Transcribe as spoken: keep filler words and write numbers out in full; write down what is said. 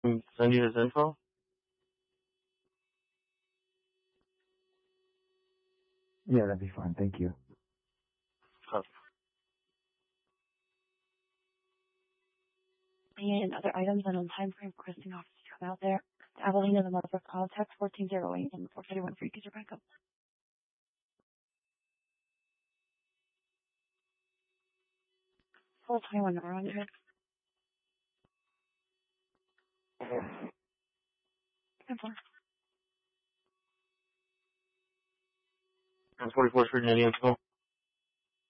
Send you his info? Yeah, that'd be fine. Thank you. Oh. And other items and on time frame requesting officers to come out there. The Abilene, the Norfolk contact fourteen oh eight and four thirty-one for you. Get your backup. Full Taiwan number on your ten four. forty-fourth Street, Indian School.